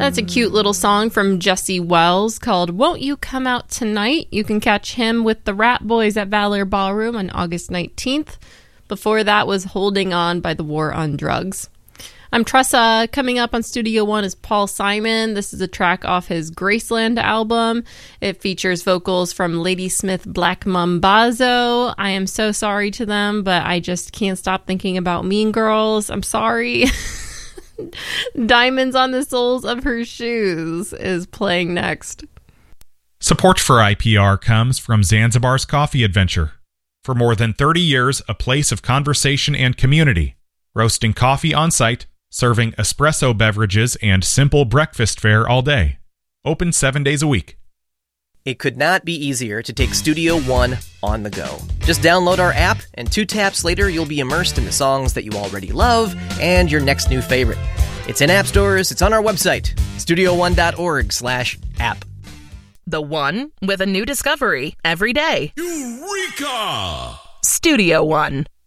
That's a cute little song from Jesse Wells called Won't You Come Out Tonight? You can catch him with the Rat Boys at Valor Ballroom on August 19th. Before that was Holding On by the War on Drugs. I'm Tressa. Coming up on Studio One is Paul Simon. This is a track off his Graceland album. It features vocals from Ladysmith Black Mambazo. I am so sorry to them, but I just can't stop thinking about Mean Girls. I'm sorry. Diamonds on the Soles of Her Shoes is playing next. Support for IPR comes from Zanzibar's Coffee Adventure. For more than 30 years, a place of conversation and community. Roasting coffee on site, serving espresso beverages and simple breakfast fare all day. Open 7 days a week. It could not be easier to take Studio One on the go. Just download our app, and 2 taps later, you'll be immersed in the songs that you already love and your next new favorite. It's in app stores, it's on our website, studio1.org/app. The One with a new discovery every day. Eureka! Studio One.